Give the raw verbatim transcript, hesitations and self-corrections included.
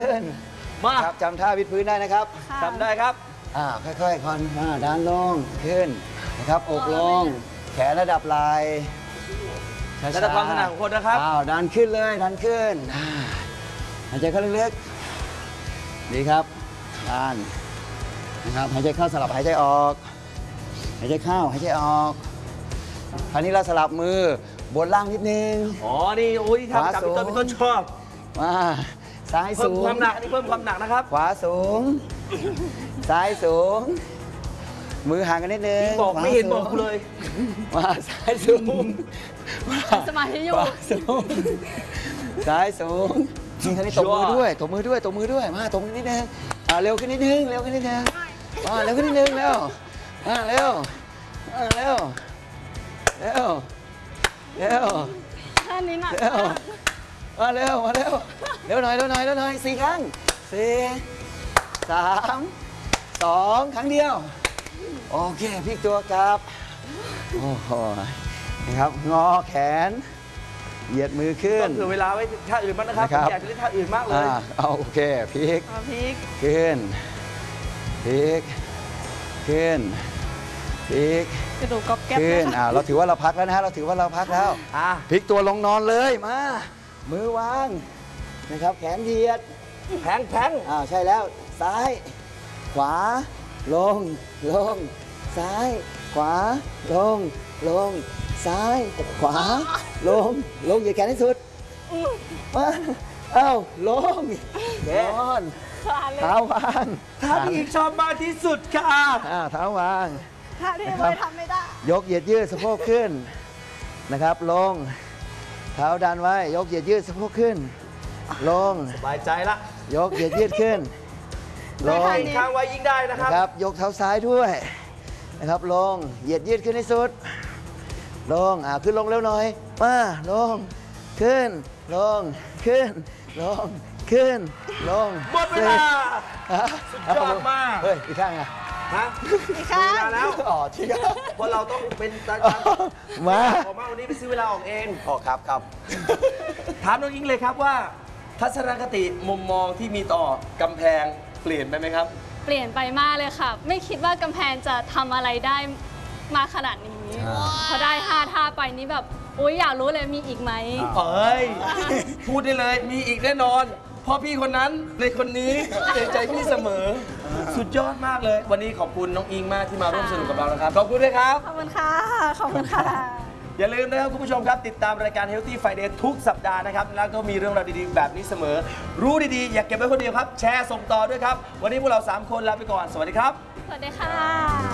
มาครับจำท่าวิดพื้นได้นะครับจำได้ครับอ่าค่อยๆคอนมาด้านลงขึ้นนะครับอกลงแขนระดับไหล่ระดับความถนัดของคนนะครับอ้าวดันขึ้นเลยดันขึ้นหายใจเข้าลึกๆดีครับดันนะครับหายใจเข้าสลับหายใจออกหายใจเข้าหายใจออกคราวนี้เราสลับมือบนล่างนิดนึงอ๋อนี่โอ้ยทำจับพี่ต้นพี่ต้นชอบมาซ้ายสูงเพิ่มความหนักนี่เพิ่มความหนักนะครับขวาสูงซ้ายสูงมือห่างกันนิดนึงบอกไม่เห็นบอกกูเลยมาซ้ายสูงสมาธิอยู่สูงซ้ายสูงนี่คราวนี้ตบมือด้วยตบมือด้วยตบมือด้วยมาตบมือนิดนึงอ่าเร็วขึ้นนิดนึงเร็วขึ้นนิดนึงมาเร็วขึ้นนิดนึงเร็วมาเร็วมาเร็วเร็วเร็วท่านี้หนักเร็วมาเร็วมาเร็วเร็วหน่อยเร็วหน่อยเร็วหน่อยสี่ครั้งสี่สามสองครั้งเดียวโอเคพลิกตัวครับโอ้โหนะครับงอแขนเหยียดมือขึ้นต้องถือเวลาไว้ท่าอื่นบ้างนะครับอยากจะเล่นท่าอื่นมากเลยเอาโอเคพลิกพลิกขึ้นพลิกขึ้นพลิกกระดูกกรอบแก๊บขึ้นอ่าเราถือว่าเราพักแล้วนะฮะเราถือว่าเราพักแล้วพลิกตัวลงนอนเลยมามือวางนะครับแขนเหยียดแผงแผงอ่าใช่แล้วซ้ายขวาลงลงซ้ายขวาลงลงซ้ายขวาลงลงเหยียดแขนให้สุดมาเอ้าลงนอนเท้าวางท่าที่ชอบมากที่สุดค่ะอ่าเท้าวางท่าที่ไม่ทำไม่ได้ยกเหยียดยืดสะโพกขึ้นนะครับลงเท้าดันไว้ยกเหยียดยืดสะโพกขึ้นลงสบายใจละยกเหยียดยืดขึ้นลงข้างไว้ยิ่งได้นะครับนะครับยกเท้าซ้ายด้วยนะครับลงเหยียดยืดขึ้นให้สุดลงอ่าขึ้นลงเร็วหน่อยมาลงขึ้นลงขึ้นลงขึ้นลงหมดเวลาสุดยอดมากเฮ้ยอีกข้างอ่ะฮะอีกข้างแล้วอ๋อที่เพราะเราต้องเป็นตาจันมาออกมาวันนี้ไปซื้อเวลาออกเองอ๋อครับครับถามน้องอิงเลยครับว่าทัศนคติมุมมองที่มีต่อกำแพงเปลี่ยนไปไหมครับเปลี่ยนไปมากเลยค่ะไม่คิดว่ากำแพงจะทำอะไรได้มาขนาดนี้พอได้ห้าท่าไปนี้แบบโอ๊ยอยากรู้เลยมีอีกไหมเอ้ยพูดได้เลยมีอีกแน่นอนเพราะพี่คนนั้นในคนนี้เกรงใจพี่เสมอสุดยอดมากเลยวันนี้ขอบคุณน้องอิงมากที่มาร่วมสนุกกับเรานะครับขอบคุณด้วยครับขอบคุณค่ะขอบคุณค่ะอย่าลืมนะครับคุณผู้ชมครับติดตามรายการ Healthy Friday ทุกสัปดาห์นะครับแล้วก็มีเรื่องราวดีๆแบบนี้เสมอรู้ดีๆอย่าเก็บไว้คนเดียวครับแชร์ส่งต่อด้วยครับวันนี้พวกเราสามคนลาไปก่อนสวัสดีครับสวัสดีค่ะ